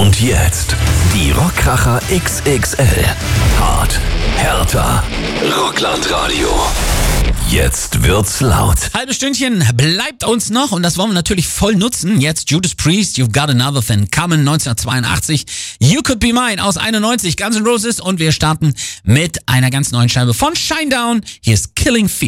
Und jetzt die Rockkracher XXL. Hart, härter, Rocklandradio. Jetzt wird's laut. Halbes Stündchen bleibt uns noch und das wollen wir natürlich voll nutzen. Jetzt Judas Priest, You've Got Another Thing Coming, 1982. You Could Be Mine aus 91, Guns N' Roses. Und wir starten mit einer ganz neuen Scheibe von Shinedown. Hier ist Killing Fields.